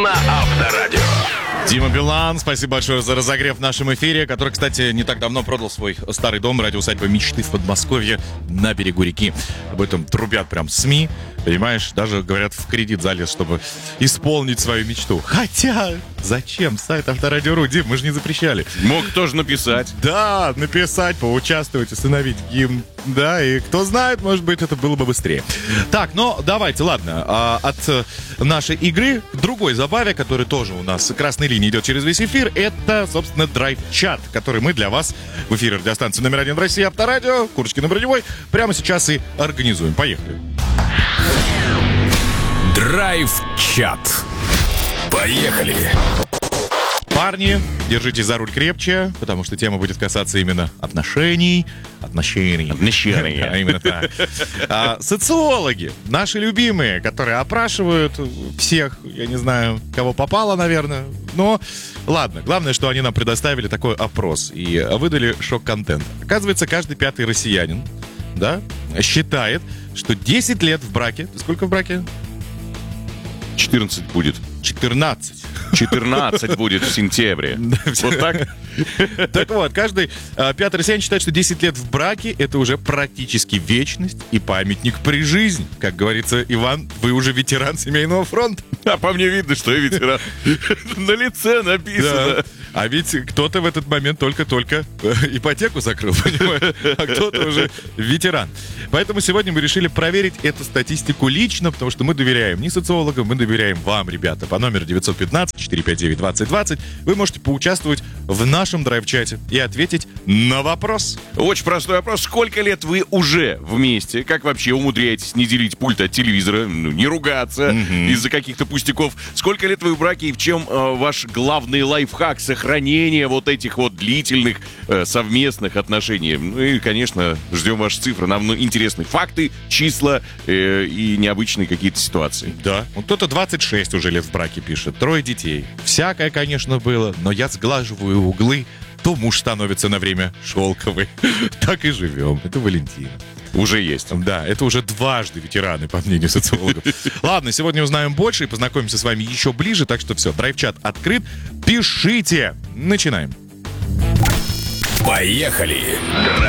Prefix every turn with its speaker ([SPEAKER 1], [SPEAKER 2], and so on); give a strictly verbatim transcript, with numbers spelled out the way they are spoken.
[SPEAKER 1] На Авторадио.
[SPEAKER 2] Дима Билан, спасибо большое за разогрев в нашем эфире, который, кстати, не так давно продал свой старый дом, радиоусадьба мечты в Подмосковье на берегу реки. Об этом трубят прям СМИ, понимаешь, даже, говорят, в кредит залез, чтобы исполнить свою мечту. Хотя, зачем сайт Авторадио.ру, Дим, мы же не запрещали.
[SPEAKER 3] Мог тоже написать.
[SPEAKER 2] Да, написать, поучаствовать, установить гимн. Да, и кто знает, может быть, это было бы быстрее. Так, ну, давайте, ладно, а, от нашей игры к другой забаве, которая тоже у нас красной линией идет через весь эфир, это, собственно, драйв-чат, который мы для вас в эфире радиостанции номер один в России Авторадио, Курочкин и Броневой, прямо сейчас и организуем. Поехали.
[SPEAKER 1] Драйв-чат. Поехали.
[SPEAKER 2] Парни, держитесь за руль крепче, потому что тема будет касаться именно отношений. Отношений.
[SPEAKER 3] Отношений.
[SPEAKER 2] Да, именно так. А, социологи, наши любимые, которые опрашивают всех, я не знаю, кого попало, наверное. Но ладно, главное, что они нам предоставили такой опрос и выдали шок-контент. Оказывается, каждый пятый россиянин, да, считает, что десять лет в браке. Ты сколько в браке?
[SPEAKER 3] четырнадцать будет.
[SPEAKER 2] четырнадцать.
[SPEAKER 3] четырнадцать будет в сентябре. Вот так?
[SPEAKER 2] Так вот, каждый а, пятый россиянин считает, что десять лет в браке — это уже практически вечность и памятник при жизни. Как говорится, Иван, вы уже ветеран семейного фронта.
[SPEAKER 3] А по мне видно, что я ветеран. На лице написано.
[SPEAKER 2] Да. А ведь кто-то в этот момент только-только ипотеку закрыл, понимаешь? А кто-то уже ветеран. Поэтому сегодня мы решили проверить эту статистику лично, потому что мы доверяем не социологам, мы доверяем вам, ребята. По номеру девятьсот пятнадцать четыреста пятьдесят девять двадцать двадцать вы можете поучаствовать в нашем драйв-чате и ответить на вопрос.
[SPEAKER 3] Очень простой вопрос. Сколько лет вы уже вместе? Как вообще умудряетесь не делить пульт от телевизора, ну, не ругаться mm-hmm. из-за каких-то пустяков? Сколько лет вы в браке и в чем э, ваш главный лайфхак сохранения вот этих вот длительных э, совместных отношений? Ну и, конечно, ждем ваши цифры. Нам ну, интересны факты, числа э, и необычные какие-то ситуации.
[SPEAKER 2] Да. Вот кто-то двадцать шесть уже лет в браке пишет. Трое детей. Всякое, конечно, было, но я сглаживаю углы. То муж становится на время шелковый. Так и живем. Это Валентина.
[SPEAKER 3] Уже есть.
[SPEAKER 2] Да, это уже дважды ветераны, по мнению социологов. Ладно, сегодня узнаем больше и познакомимся с вами еще ближе. Так что все, драйв-чат открыт. Пишите. Начинаем.
[SPEAKER 1] Поехали.